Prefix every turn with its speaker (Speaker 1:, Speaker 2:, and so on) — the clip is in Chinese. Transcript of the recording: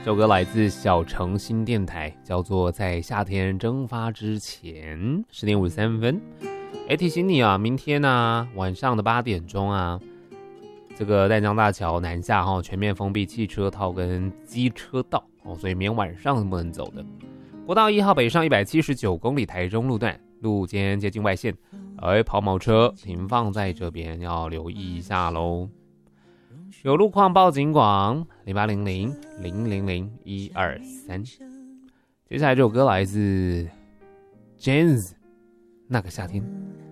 Speaker 1: 这首歌来自小城新电台，叫做《在夏天蒸发之前》，10点53分。提醒你啊，明天啊晚上的8点钟啊，这个淡江大桥南下全面封闭汽车道跟机车道所以明天晚上是不能走的。国道1号北上179公里台中路段，路肩接近外线，跑某车停放在这边要留意一下咯。有路况报警广0800-000-123。接下来这首歌来自 Jens 那个夏天。